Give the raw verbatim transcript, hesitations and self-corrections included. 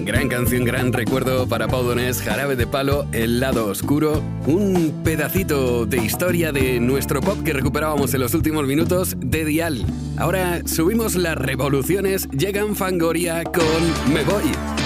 Gran canción, gran recuerdo para Pau Donés, Jarabe de Palo, El lado oscuro. Un pedacito de historia de nuestro pop que recuperábamos en los últimos minutos de Dial. Ahora subimos las revoluciones, llegan Fangoria con Me Voy.